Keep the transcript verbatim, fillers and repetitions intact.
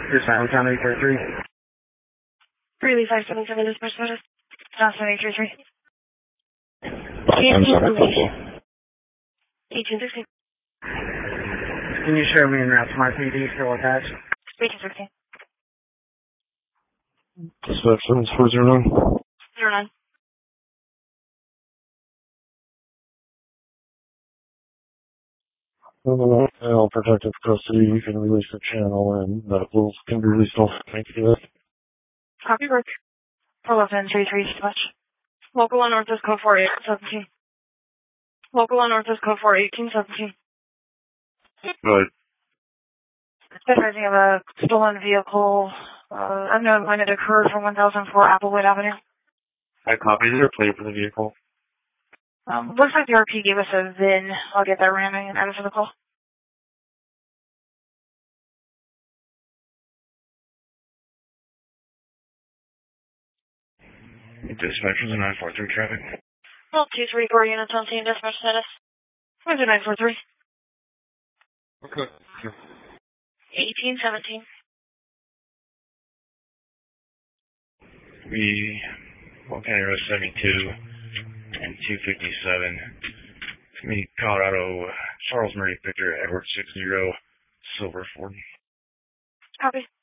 Dispatch, Town eight thirty-three. Freely five seven seven dispatch status. Johnson eight three three. eighteen sixteen. Can you show me in route to my P D still attached? eighteen sixteen. Dispatch seven four zero nine. Zero nine. All protective custody, you can release the channel and medicals can be released off. Thank you. Copy work. four one three three dispatch. Local on North is code four eight seventeen. Local on North is code four eighteen seventeen. Good. Advising of a stolen vehicle. Uh, unknown when it occurred from one thousand four Applewood Avenue. I copied it or plate for the vehicle. Um, looks like the R P gave us a V I N. I'll get that ramming and add it to the call. Dispatch was a nine four three traffic. Well, two three four units on scene, dispatch status. Where's the nine four three? Okay. eighteen seventeen. We, Volcano Road seventy-two and two fifty-seven. Me, Colorado, Charles Murray, Victor, Edward six zero, Silver Ford. Copy.